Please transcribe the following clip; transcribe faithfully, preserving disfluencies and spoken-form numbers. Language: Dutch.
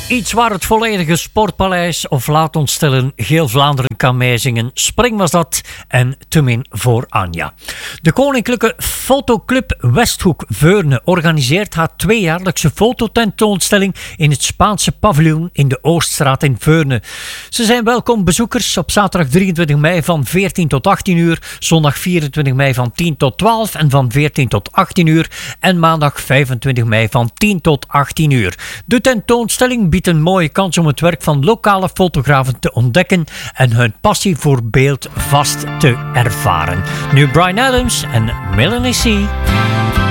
Iets waar het volledige Sportpaleis, of laat ons stellen, Geel Vlaanderen kan meezingen. Spring was dat en te min voor Anja. De Koninklijke Fotoclub Westhoek Veurne organiseert haar tweejaarlijkse fototentoonstelling in het Spaanse paviljoen in de Ooststraat in Veurne. Ze zijn welkom bezoekers op zaterdag drieëntwintig mei van veertien tot achttien uur, zondag vierentwintig mei van tien tot twaalf en van veertien tot achttien uur en maandag vijfentwintig mei van tien tot achttien uur. De tentoonstelling biedt een mooie kans om het werk van lokale fotografen te ontdekken en hun passie voor beeld vast te ervaren. Nu Bryan Adams en Melanie C.